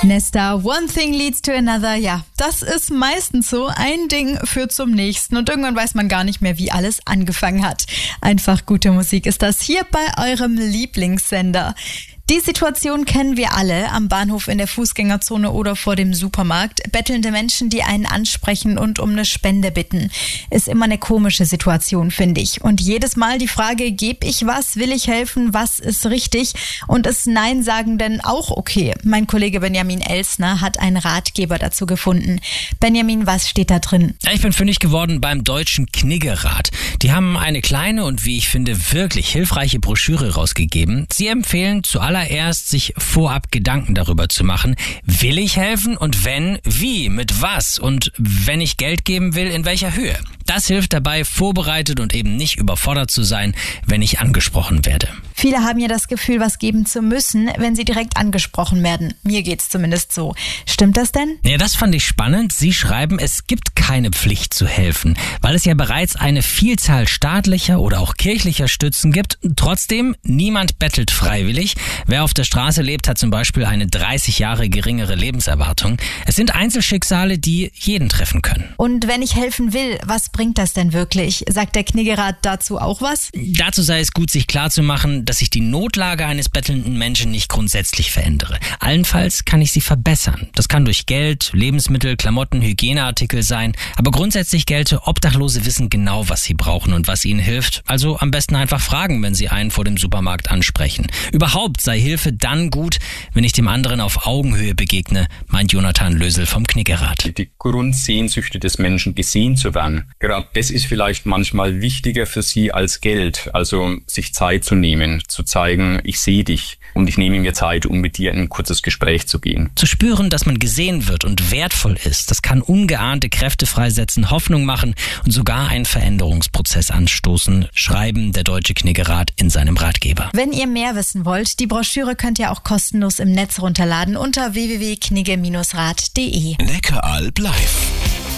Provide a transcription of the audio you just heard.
Nesta, one thing leads to another. Ja, das ist meistens so. Ein Ding führt zum nächsten und irgendwann weiß man gar nicht mehr, wie alles angefangen hat. Einfach gute Musik ist das hier bei eurem Lieblingssender. Die Situation kennen wir alle, am Bahnhof, in der Fußgängerzone oder vor dem Supermarkt. Bettelnde Menschen, die einen ansprechen und um eine Spende bitten. Ist immer eine komische Situation, finde ich. Und jedes Mal die Frage, gebe ich was, will ich helfen, was ist richtig? Und ist Nein sagen denn auch okay? Mein Kollege Benjamin Elsner hat einen Ratgeber dazu gefunden. Benjamin, was steht da drin? Ich bin fündig geworden beim Deutschen Kniggerat. Die haben eine kleine und, wie ich finde, wirklich hilfreiche Broschüre rausgegeben. Sie empfehlen zuallererst sich vorab Gedanken darüber zu machen, will ich helfen und wenn, wie, mit was und wenn ich Geld geben will, in welcher Höhe. Das hilft dabei, vorbereitet und eben nicht überfordert zu sein, wenn ich angesprochen werde. Viele haben ja das Gefühl, was geben zu müssen, wenn sie direkt angesprochen werden. Mir geht's zumindest so. Stimmt das denn? Ja, das fand ich spannend. Sie schreiben, es gibt keine Pflicht zu helfen, weil es ja bereits eine Vielzahl staatlicher oder auch kirchlicher Stützen gibt. Trotzdem, niemand bettelt freiwillig. Wer auf der Straße lebt, hat zum Beispiel eine 30 Jahre geringere Lebenserwartung. Es sind Einzelschicksale, die jeden treffen können. Und wenn ich helfen will, was bringt das denn wirklich? Sagt der Kniggerat dazu auch was? Dazu sei es gut, sich klarzumachen, dass ich die Notlage eines bettelnden Menschen nicht grundsätzlich verändere. Allenfalls kann ich sie verbessern. Das kann durch Geld, Lebensmittel, Klamotten, Hygieneartikel sein. Aber grundsätzlich gelte, Obdachlose wissen genau, was sie brauchen und was ihnen hilft. Also am besten einfach fragen, wenn sie einen vor dem Supermarkt ansprechen. Überhaupt sei Hilfe dann gut, wenn ich dem anderen auf Augenhöhe begegne, meint Jonathan Lösel vom Kniggerat. Die Grundsehnsüchte des Menschen, gesehen zu werden. Gerade das ist vielleicht manchmal wichtiger für sie als Geld. Also sich Zeit zu nehmen, zu zeigen, ich sehe dich und ich nehme mir Zeit, um mit dir in ein kurzes Gespräch zu gehen. Zu spüren, dass man gesehen wird und wertvoll ist, das kann ungeahnte Kräfte freisetzen, Hoffnung machen und sogar einen Veränderungsprozess anstoßen, schreiben der Deutsche Kniggerat in seinem Ratgeber. Wenn ihr mehr wissen wollt, die Broschüre könnt ihr auch kostenlos im Netz runterladen unter www.knigge-rat.de. Neckaralb live.